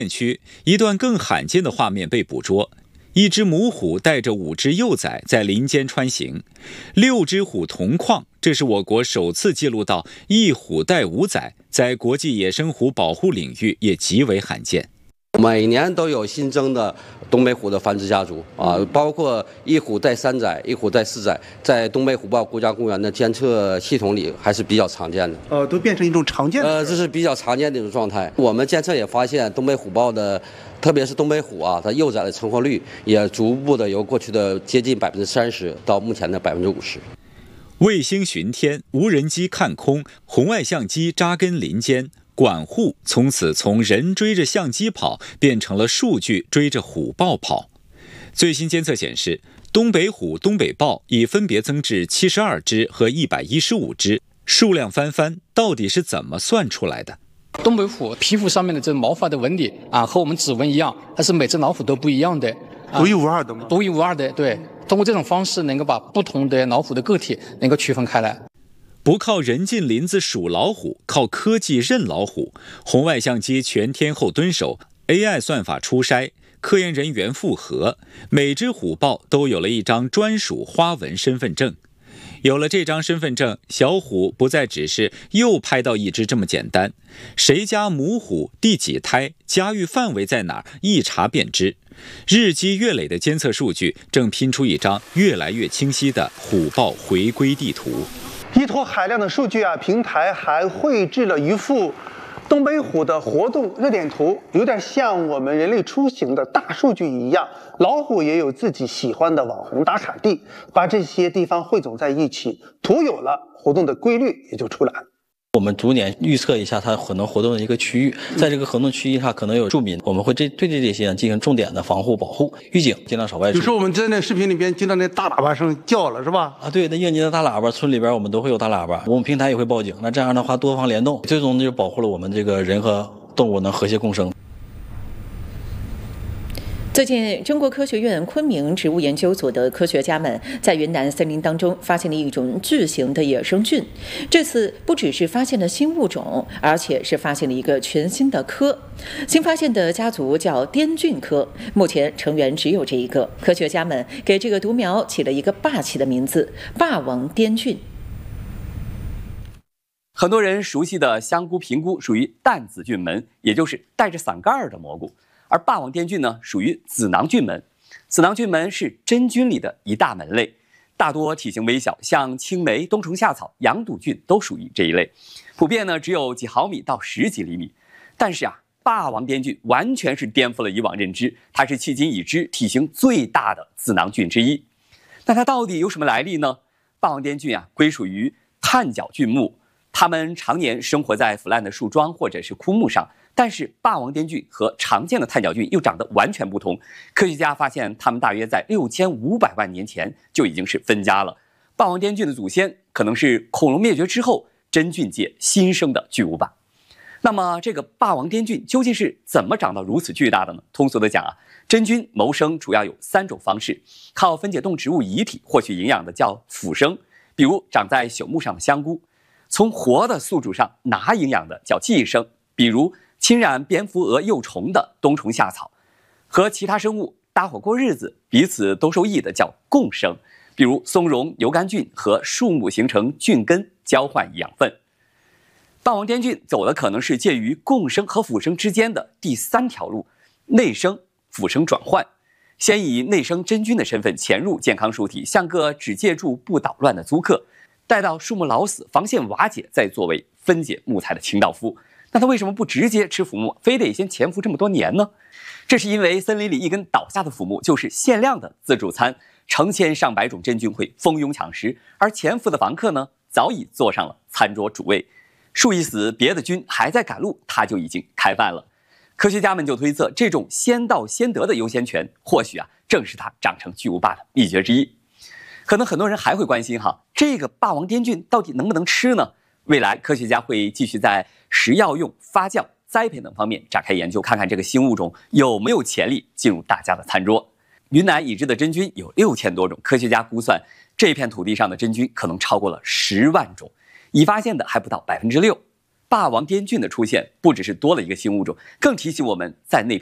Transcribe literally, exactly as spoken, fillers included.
区，一段更罕见的画面被捕捉。一只母虎带着五只幼崽在林间穿行，六只虎同框，这是我国首次记录到一虎带五崽，在国际野生虎保护领域也极为罕见。 每年都有新增的东北虎的繁殖家族啊，包括一虎带三崽、一虎带四崽，在东北虎豹国家公园的监测系统里还是比较常见的。 呃，都变成一种常见的。 呃，这是比较常见的一种状态。我们监测也发现，东北虎豹的，特别是东北虎啊，它幼崽的成活率也逐步的由过去的接近百分之三十到目前的百分之五十。 卫星巡天，无人机看空，红外相机扎根林间。管护从此从人追着相机跑，变成了数据追着虎豹跑。最新监测显示，东北虎、东北豹已分别增至七十二只和一百一十五只，数量翻番，到底是怎么算出来的？ 东北虎皮肤上面的这毛发的纹理啊，和我们指纹一样，它是每只老虎都不一样的， 啊、独一无二的吗？ 独一无二的，对。通过这种方式，能够把不同的老虎的个体能够区分开来。 不靠人进林子数老虎，靠科技认老虎。红外相机全天候蹲守 ，A I 算法初筛，科研人员复核，每只虎豹都有了一张专属花纹身份证。有了这张身份证，小虎不再只是又拍到一只这么简单，谁家母虎、第几胎、家域范围在哪儿，一查便知。日积月累的监测数据正拼出一张越来越清晰的虎豹回归地图。 依托海量的数据啊，平台还绘制了一幅东北虎的活动热点图，有点像我们人类出行的大数据一样。老虎也有自己喜欢的网红打卡地，把这些地方汇总在一起，图有了，活动的规律也就出来了。 我们逐年预测一下它可能活动的一个区域，在这个活动区域上可能有住民，我们会这对这些进行重点的防护保护，预警，尽量少外出。 有时候我们在那视频里边听到那大喇叭声叫了，是吧？ 啊，对，那应急的大喇叭，村里边我们都会有大喇叭，我们平台也会报警。那这样的话，多方联动，最终就保护了我们这个人和动物能和谐共生。 最近，中国科学院昆明植物研究所的科学家们在云南森林当中发现了一种巨型的野生菌。这次不只是发现了新物种，而且是发现了一个全新的科。新发现的家族叫滇菌科，目前成员只有这一个。科学家们给这个独苗起了一个霸气的名字——霸王滇菌。 很多人熟悉的香菇、平菇属于担子菌门，也就是带着伞盖的蘑菇。而霸王滇菌呢，属于子囊菌门。子囊菌门是真菌里的一大门类，大多体型微小，像青霉、冬虫夏草、羊肚菌都属于这一类，普遍呢只有几毫米到十几厘米。但是啊，霸王滇菌完全是颠覆了以往认知，它是迄今已知体型最大的子囊菌之一。那它到底有什么来历呢？霸王滇菌啊，归属于炭角菌目，它们常年生活在腐烂的树桩或者是枯木上。但是霸王滇菌和常见的炭角菌又长得完全不同，科学家发现它们大约在六千五百万年前就已经是分家了。霸王滇菌的祖先可能是恐龙灭绝之后真菌界新生的巨无霸。那么这个霸王滇菌究竟是怎么长到如此巨大的呢？通俗的讲啊，真菌谋生主要有三种方式：靠分解动植物遗体获取营养的叫腐生，比如长在朽木上的香菇；从活的宿主上拿营养的叫寄生，比如侵染蝙蝠蛾幼虫的冬虫夏草；和其他生物搭伙过日子，彼此都受益的叫共生，比如松茸、牛肝菌和树木形成菌根，交换养分。霸王滇菌走的可能是介于共生和腐生之间的第三条路，内生腐生转换。先以内生真菌的身份潜入健康树体，像个只借助不捣乱的租客，待到树木老死、防线瓦解，再作为分解木材的清道夫。那他为什么不直接吃腐木，非得先潜伏这么多年呢？这是因为森林里一根倒下的腐木就是限量的自助餐，成千上百种真菌会蜂拥抢食，而潜伏的房客呢，早已坐上了餐桌主位。树一死，别的菌还在赶路，它就已经开饭了。科学家们就推测，这种先到先得的优先权，或许啊，正是它长成巨无霸的秘诀之一。可能很多人还会关心哈，这个霸王滇菌到底能不能吃呢？未来科学家会继续在食药用、发酵、栽培等方面展开研究，看看这个新物种有没有潜力进入大家的餐桌。云南已知的真菌有六千多种，科学家估算这片土地上的真菌可能超过了十万种，已发现的还不到百分之六。 霸王滇菌的出现不只是多了一个新物种，更提醒我们在那